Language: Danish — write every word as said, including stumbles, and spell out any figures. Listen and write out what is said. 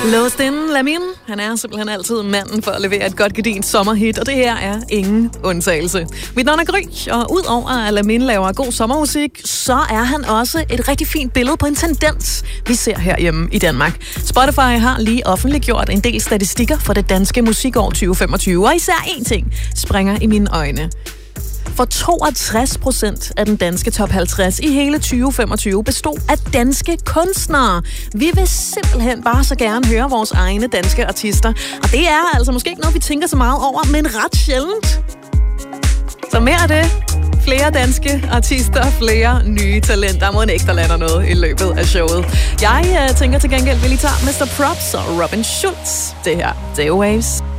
Låst inden Lamin. Han er simpelthen altid manden for at levere et godt gedint sommerhit, og det her er ingen undtagelse. Mit navn er Gry, og udover at Lamin laver god sommermusik, så er han også et rigtig fint billede på en tendens, vi ser herhjemme i Danmark. Spotify har lige offentliggjort en del statistikker for det danske musikår tyve femogtyve, og især én ting springer i mine øjne. For toogtres procent af den danske top halvtreds i hele tyve femogtyve bestod af danske kunstnere. Vi vil simpelthen bare så gerne høre vores egne danske artister. Og det er altså måske ikke noget, vi tænker så meget over, men ret sjældent. Så mere af det. Flere danske artister, flere nye talenter. Må ikke, der lander noget i løbet af showet. Jeg uh, tænker til gengæld, vi lige tager mister Props og Robin Schulz. Det her, det er Waves.